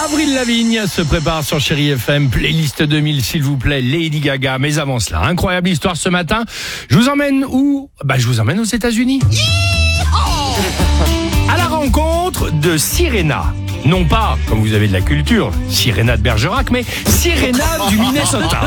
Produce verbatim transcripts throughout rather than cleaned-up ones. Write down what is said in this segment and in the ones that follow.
Avril Lavigne se prépare sur Chéri F M, playlist deux mille s'il vous plaît, Lady Gaga. Mais avant cela, incroyable histoire ce matin. Je vous emmène où? Bah je vous emmène aux États-Unis. À la rencontre de Sirena. Non pas, comme vous avez de la culture, Sirena de Bergerac, mais Sirena du Minnesota.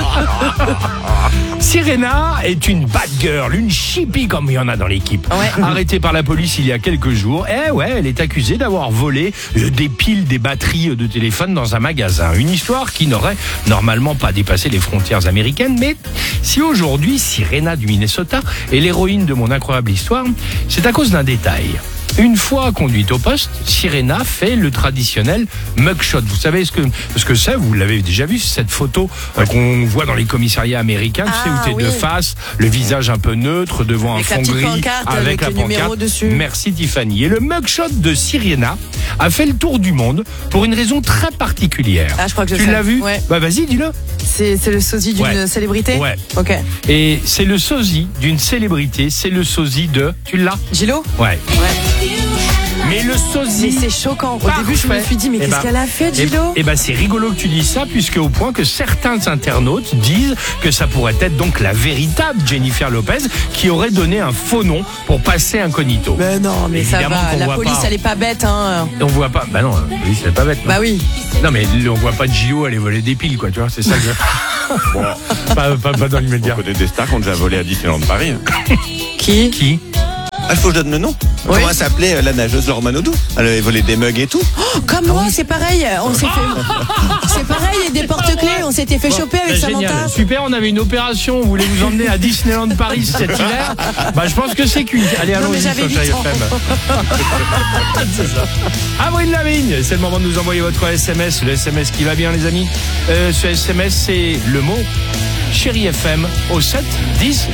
Sirena est une bad girl, une chippie comme il y en a dans l'équipe. Ouais. Arrêtée par la police il y a quelques jours, eh ouais, elle est accusée d'avoir volé des piles, des batteries de téléphone dans un magasin. Une histoire qui n'aurait normalement pas dépassé les frontières américaines, mais si aujourd'hui Sirena du Minnesota est l'héroïne de mon incroyable histoire, c'est à cause d'un détail. Une fois conduite au poste, Sirena fait le traditionnel mugshot. Vous savez ce que ce que c'est? Vous l'avez déjà vu, cette photo euh, qu'on voit dans les commissariats américains, ah, tu sais, où t'es oui. de face, le visage un peu neutre, devant avec un fond gris, avec, avec la pancarte dessus. Merci Tiffany. Et le mugshot de Sirena a fait le tour du monde pour une raison très particulière. Ah, je crois que je tu sais. l'as vu? Ouais. Bah vas-y, dis-le. C'est, c'est le sosie d'une ouais. célébrité? Ouais. Ok. Et c'est le sosie d'une célébrité, c'est le sosie de... Tu l'as? Gillo? Ouais. Ouais. Mais le sosie... Mais c'est choquant. Au parfait. début, je me suis dit, mais eh qu'est-ce ben, qu'elle a fait, Gillo? Eh ben, c'est rigolo que tu dises ça, puisque au point que certains internautes disent que ça pourrait être donc la véritable Jennifer Lopez qui aurait donné un faux nom pour passer incognito. Mais non, mais évidemment, ça va. La police, pas. Elle est pas bête, hein. On voit pas. Bah non, la police, elle est pas bête. Non. Bah oui. Non, mais on voit pas Gillo aller voler des piles, quoi, tu vois, c'est ça que je... Bon, pas, pas, pas dans l'immédiat. On connaît des stars qui ont déjà volé à Disneyland Paris. Qui? Qui? Ah, il faut que je donne le nom. Oui. Comment elle s'appelait euh, la nageuse Laure Manodou? Elle avait volé des mugs et tout. Oh, comme moi, c'est pareil. On s'est fait. C'est pareil, et des porte-clés. On s'était fait bon, choper avec Samantha. Super, on avait une opération. On voulait vous emmener à Disneyland Paris cet hiver. Bah, je pense que c'est cuit. Allez, allons-y sur Chéri F M. C'est ça. Avril Lavigne, c'est le moment de nous envoyer votre S M S. Le S M S qui va bien, les amis. Euh, ce S M S, c'est le mot Chéri F M au sept dix.